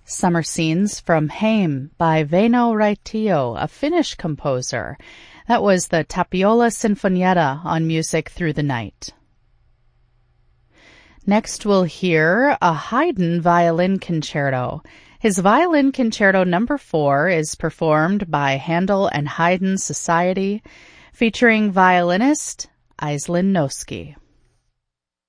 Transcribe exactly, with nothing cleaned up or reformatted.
Summer Scenes from Heim by Väinö Raitio, a Finnish composer. That was the Tapiola Sinfonietta on Music Through the Night. Next we'll hear a Haydn violin concerto. His violin concerto number four is performed by Handel and Haydn Society, featuring violinist Iselin Noski.